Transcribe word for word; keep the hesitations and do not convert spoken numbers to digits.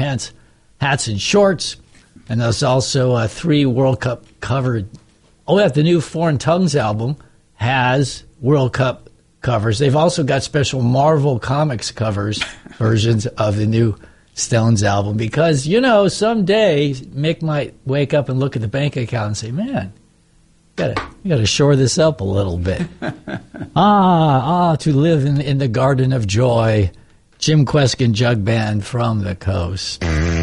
pants, hats, and shorts. And there's also uh, three World Cup covered. Oh, yeah, the new Foreign Tongues album has World Cup covers. They've also got special Marvel Comics covers versions of the new Stones album because, you know, someday Mick might wake up and look at the bank account and say, man, gotta, you gotta shore this up a little bit. ah, ah, to live in, in the garden of joy. Jim Kweskin Jug Band from the coast.